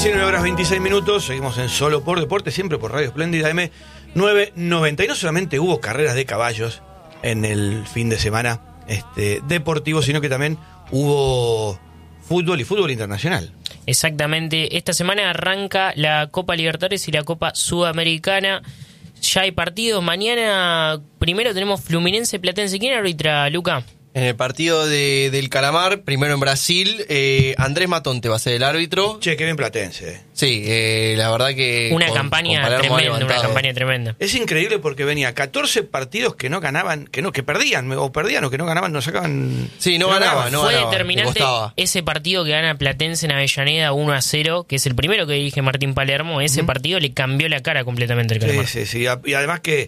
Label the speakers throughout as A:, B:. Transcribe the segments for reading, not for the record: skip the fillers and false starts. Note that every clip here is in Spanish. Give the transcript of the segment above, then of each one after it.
A: 19 horas 26 minutos, seguimos en Solo por Deporte, siempre por Radio Espléndida M990. Y no solamente hubo carreras de caballos en el fin de semana deportivo, sino que también hubo fútbol y fútbol internacional.
B: Exactamente, esta semana arranca la Copa Libertadores y la Copa Sudamericana. Ya hay partidos, mañana primero tenemos Fluminense Platense. ¿Quién arbitra, Luca?
C: En el partido del Calamar, primero en Brasil, Andrés Matonte va a ser el árbitro.
A: Che, qué bien Platense.
C: Sí, la verdad que...
B: Una campaña tremenda.
A: Es increíble porque venía 14 partidos que no ganaban, que perdían o que no ganaban, no sacaban...
C: Sí, no ganaban.
B: Fue determinante ese partido que gana Platense en Avellaneda 1-0, que es el primero que dirige Martín Palermo. Ese partido le cambió la cara completamente al Calamar.
A: Sí. Y además que...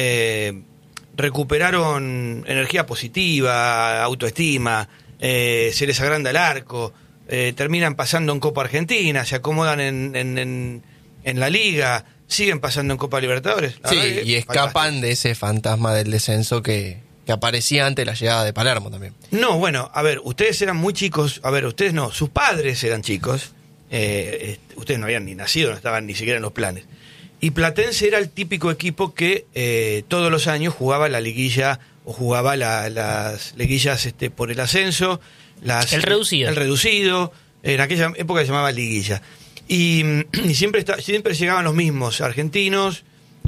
A: recuperaron energía positiva, autoestima, se les agranda el arco, terminan pasando en Copa Argentina, se acomodan en la Liga, siguen pasando en Copa Libertadores.
C: Sí, y escapan de ese fantasma del descenso que aparecía antes de la llegada de Palermo también.
A: No, bueno, a ver, ustedes eran muy chicos, ustedes no, sus padres eran chicos, ustedes no habían ni nacido, no estaban ni siquiera en los planes. Y Platense era el típico equipo que todos los años jugaba la liguilla o jugaba las liguillas por el ascenso.
B: El reducido.
A: En aquella época se llamaba liguilla. Y siempre llegaban los mismos, argentinos,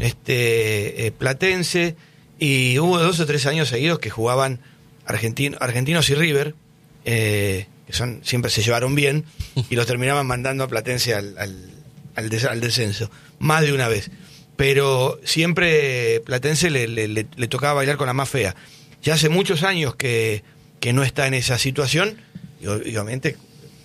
A: Platense, y hubo 2 o 3 años seguidos que jugaban Argentinos y River, que siempre se llevaron bien, y los terminaban mandando a Platense al descenso, más de una vez. Pero siempre Platense le tocaba bailar con la más fea. Ya hace muchos años que no está en esa situación, y obviamente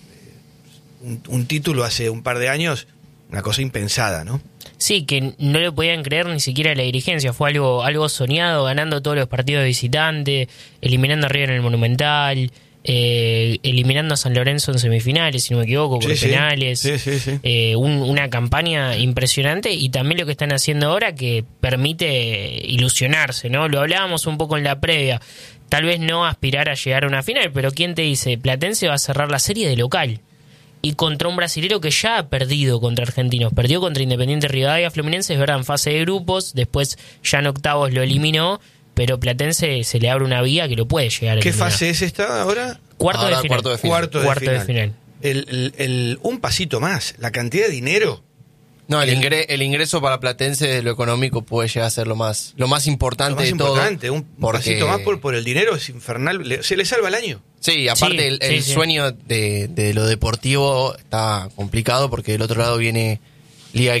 A: un título hace un par de años, una cosa impensada, ¿no?
B: Sí, que no lo podían creer ni siquiera la dirigencia. Fue algo soñado, ganando todos los partidos de visitante, eliminando a River en el Monumental, eliminando a San Lorenzo en semifinales, si no me equivoco, por penales.
A: Sí.
B: Una campaña impresionante, y también lo que están haciendo ahora que permite ilusionarse, ¿no? Lo hablábamos un poco en la previa. Tal vez no aspirar a llegar a una final, pero ¿quién te dice? Platense va a cerrar la serie de local. Y contra un brasilero que ya ha perdido contra argentinos. Perdió contra Independiente Rivadavia. Fluminense, es verdad, en fase de grupos. Después ya en octavos lo eliminó. Pero Platense se le abre una vía que lo puede llegar a eliminar.
A: ¿Qué fase es esta ahora?
B: Cuarto de final.
A: Un pasito más. La cantidad de dinero.
C: No, el ingreso para Platense de lo económico puede llegar a ser lo más importante de todo.
A: Un pasito más por el dinero es infernal. Se le salva el año.
C: Sí, aparte el sueño de lo deportivo está complicado porque del otro lado viene Liga de